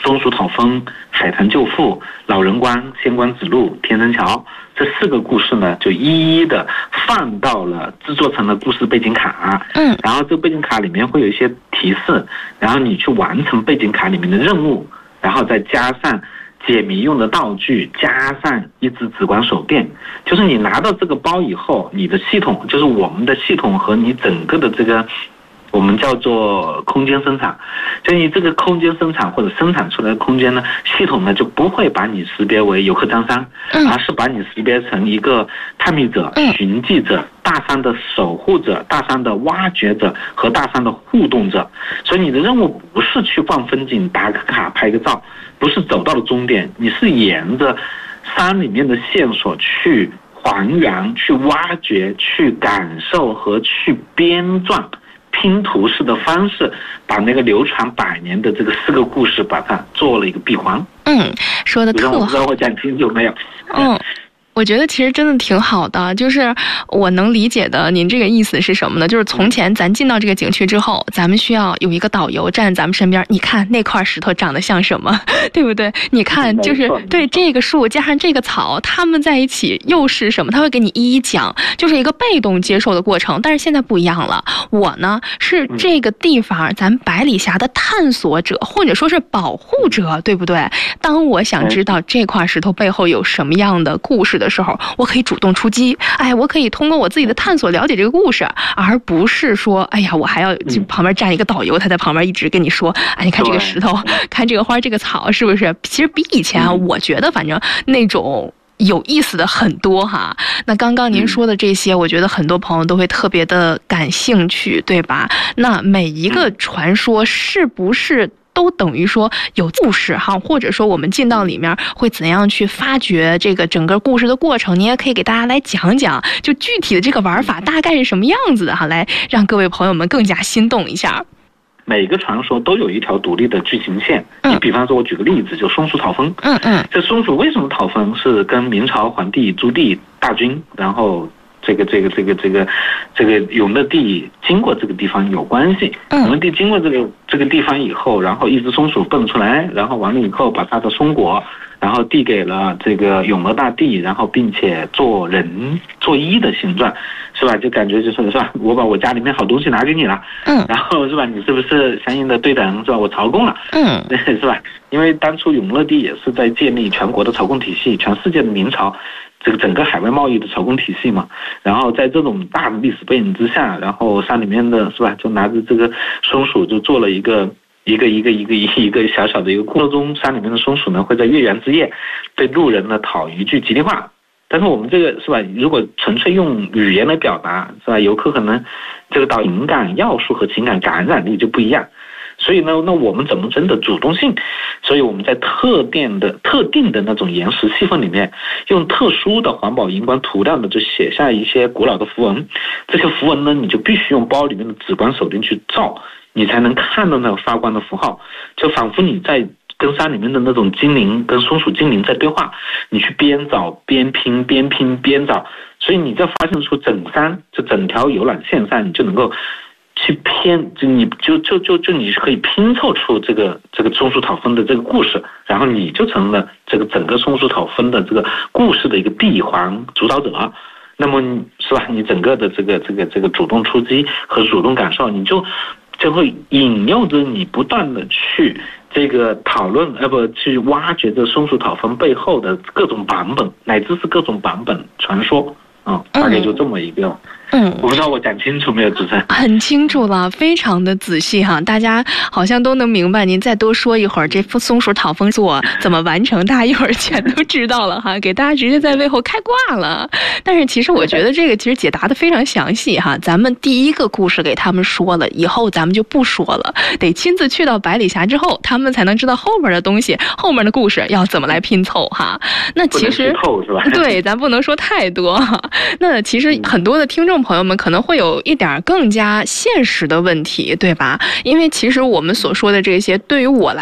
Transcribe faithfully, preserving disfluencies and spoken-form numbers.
松鼠讨封、海棠救父、老人关、仙关子路、天生桥这四个故事呢，就一一的放到了制作成了故事背景卡。 嗯， 然后这个背景卡里面会有一些提示，然后你去完成背景卡里面的任务，然后再加上解谜用的道具，加上一只紫光手电。就是你拿到这个包以后，你的系统，就是我们的系统和你整个的这个我们叫做空间生产，就你这个空间生产或者生产出来的空间呢，系统呢就不会把你识别为游客张三，而是把你识别成一个探秘者、寻迹者、大山的守护者、大山的挖掘者和大山的互动者。所以你的任务不是去逛风景、打个卡、拍个照，不是走到了终点，你是沿着山里面的线索去还原、去挖掘、去感受和去编撰。拼图式的方式，把那个流传百年的这个四个故事，把它做了一个闭环。 嗯，说的特好。 我不知道我讲清楚没有？ 嗯。我觉得其实真的挺好的，就是我能理解的您这个意思是什么呢？就是从前咱进到这个景区之后，咱们需要有一个导游站在咱们身边，你看那块石头长得像什么，对不对？你看就是对这个树加上这个草，它们在一起又是什么？他会给你一一讲，就是一个被动接受的过程。但是现在不一样了，我呢是这个地方咱百里峡的探索者，或者说是保护者，对不对？当我想知道这块石头背后有什么样的故事的时候，我可以主动出击，哎，我可以通过我自己的探索了解这个故事，而不是说，哎呀，我还要旁边站一个导游，他在旁边一直跟你说，哎，你看这个石头，看这个花，这个草，是不是？其实比以前啊，我觉得反正那种有意思的很多哈。那刚刚您说的这些，我觉得很多朋友都会特别的感兴趣，对吧？那每一个传说是不是都等于说有故事哈，或者说我们进到里面会怎样去发掘这个整个故事的过程，你也可以给大家来讲讲，就具体的这个玩法大概是什么样子的哈，来让各位朋友们更加心动一下。 每个传说都有一条独立的剧情线。嗯、你比方说，我举个例子，就松鼠讨封。 嗯嗯， 这松鼠为什么讨封？是跟明朝皇帝朱棣大军，然后这个这个这个这个这个永乐帝经过这个地方有关系。永乐帝经过这个这个地方以后，然后一只松鼠蹦出来，然后完了以后把它的松果，然后递给了这个永乐大帝，然后并且做人做揖的形状，是吧？就感觉就是是吧？我把我家里面好东西拿给你了，嗯，然后是吧？你是不是相应的对等，是吧？我朝贡了，嗯，是吧？因为当初永乐帝也是在建立全国的朝贡体系，全世界的明朝。这个整个海外贸易的朝贡体系嘛，然后在这种大的历史背景之下，然后山里面的是吧，就拿着这个松鼠就做了一个一个一个一个一个小小的一个故事中，山里面的松鼠呢会在月圆之夜对路人呢讨一句吉利话。但是我们这个是吧，如果纯粹用语言来表达是吧，游客可能这个到情感要素和情感感染力就不一样。所以呢，那我们怎么真的主动性？所以我们在特定的特定的那种岩石气氛里面，用特殊的环保荧光涂料呢，就写下一些古老的符文。这些符文呢，你就必须用包里面的紫光手电去照，你才能看到那个发光的符号，就仿佛你在跟山里面的那种精灵，跟松鼠精灵在对话。你去边找边拼，边拼边找，所以你在发现出整山，就整条游览线上，你就能够。去偏，就你就就就就你是可以拼凑出这个这个松鼠讨封的这个故事，然后你就成了这个整个松鼠讨封的这个故事的一个闭环主导者。那么是吧？你整个的这个这个这个主动出击和主动感受，你就就会引诱着你不断的去这个讨论，呃不去挖掘这松鼠讨封背后的各种版本，乃至是各种版本传说。嗯，大概就这么一个。嗯，我不知道我讲清楚没有，主持人？ 很清楚了，非常的仔细哈，大家好像都能明白。您再多说一会儿，这松鼠讨封作怎么完成，大家一会儿全都知道了哈，给大家直接在背后开挂了。但是其实我觉得这个其实解答的非常详细哈，咱们第一个故事给他们说了，以后咱们就不说了，得亲自去到百里峡之后，他们才能知道后面的东西，后面的故事要怎么来拼凑哈。那其实对，咱不能说太多哈。那其实很多的听众朋友们可能会有一点更加现实的问题，对吧？因为其实我们所说的这些，对于我来